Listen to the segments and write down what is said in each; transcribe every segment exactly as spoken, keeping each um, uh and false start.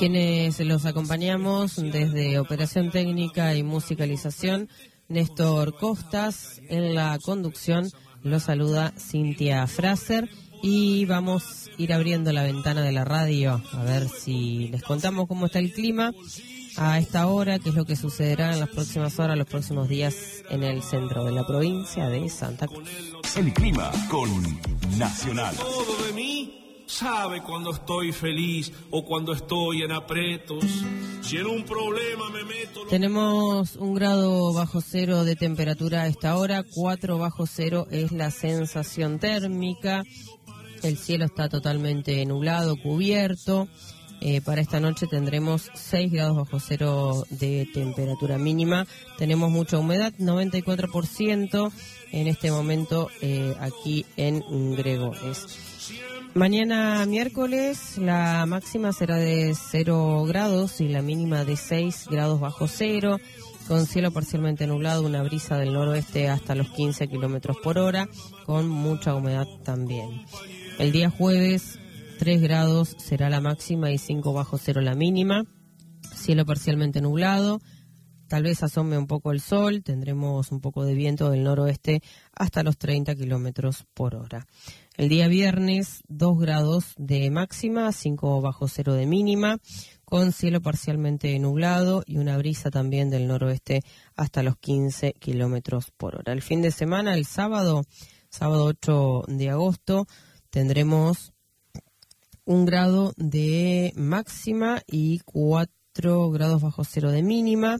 Quienes los acompañamos desde Operación Técnica y Musicalización, Néstor Costas. En la conducción los saluda Cintia Fraser y vamos a ir abriendo la ventana de la radio a ver si les contamos cómo está el clima a esta hora, qué es lo que sucederá en las próximas horas, los próximos días en el centro de la provincia de Santa Cruz. El clima con Nacional. Todo de mí sabe cuando estoy feliz o cuando estoy en aprietos. Si en un problema me meto... Tenemos un grado bajo cero de temperatura a esta hora, cuatro bajo cero es la sensación térmica. El cielo está totalmente nublado, cubierto. Eh, para esta noche tendremos seis grados bajo cero de temperatura mínima. Tenemos mucha humedad, noventa y cuatro por ciento en este momento eh, aquí en Gregores. Mañana miércoles la máxima será de cero grados y la mínima de seis grados bajo cero, con cielo parcialmente nublado, una brisa del noroeste hasta los quince kilómetros por hora, con mucha humedad también. El día jueves, tres grados será la máxima y cinco bajo cero la mínima, cielo parcialmente nublado, tal vez asome un poco el sol, tendremos un poco de viento del noroeste hasta los treinta kilómetros por hora. El día viernes, dos grados de máxima, cinco bajo cero de mínima, con cielo parcialmente nublado y una brisa también del noroeste hasta los quince kilómetros por hora. El fin de semana, el sábado, sábado ocho de agosto, tendremos un grado de máxima y cuatro grados bajo cero de mínima,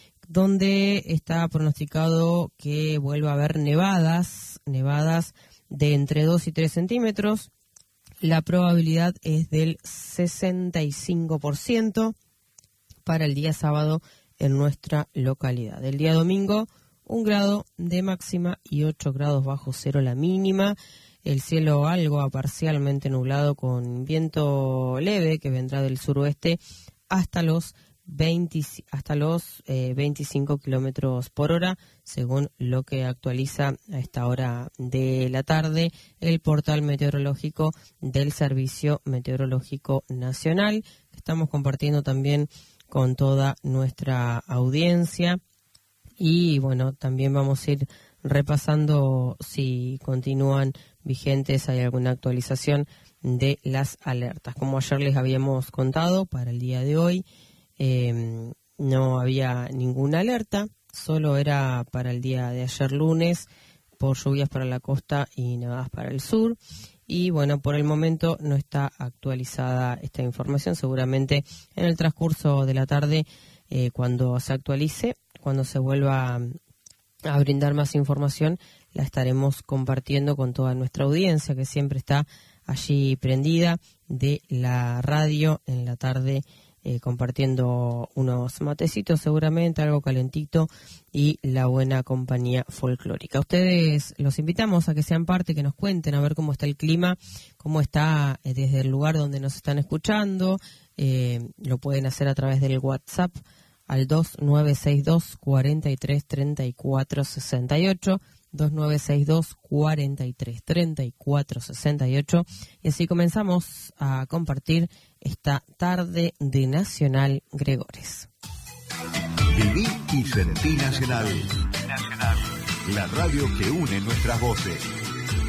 donde está pronosticado que vuelva a haber nevadas, nevadas de entre dos y tres centímetros. La probabilidad es del sesenta y cinco por ciento para el día sábado en nuestra localidad. El día domingo, un grado de máxima y ocho grados bajo cero la mínima. El cielo algo a parcialmente nublado con viento leve que vendrá del suroeste hasta los veinte, hasta los eh, veinticinco kilómetros por hora, según lo que actualiza a esta hora de la tarde el portal meteorológico del Servicio Meteorológico Nacional, que estamos compartiendo también con toda nuestra audiencia. Y bueno, también vamos a ir repasando si continúan vigentes, hay alguna actualización de las alertas. Como ayer les habíamos contado, para el día de hoy Eh, no había ninguna alerta, solo era para el día de ayer lunes por lluvias para la costa y nevadas para el sur. Y bueno, por el momento no está actualizada esta información. Seguramente en el transcurso de la tarde, eh, cuando se actualice, cuando se vuelva a brindar más información, la estaremos compartiendo con toda nuestra audiencia que siempre está allí prendida de la radio en la tarde, Eh, compartiendo unos matecitos seguramente, algo calentito y la buena compañía folclórica. Ustedes los invitamos a que sean parte, que nos cuenten a ver cómo está el clima, cómo está eh, desde el lugar donde nos están escuchando. Eh, lo pueden hacer a través del WhatsApp al dos nueve seis dos, cuatro tres, tres cuatro seis ocho, dos nueve seis dos, cuatro tres, tres cuatro seis ocho, y así comenzamos a compartir esta tarde de Nacional Gregores. Viví y sentí Nacional. Nacional. La radio que une nuestras voces.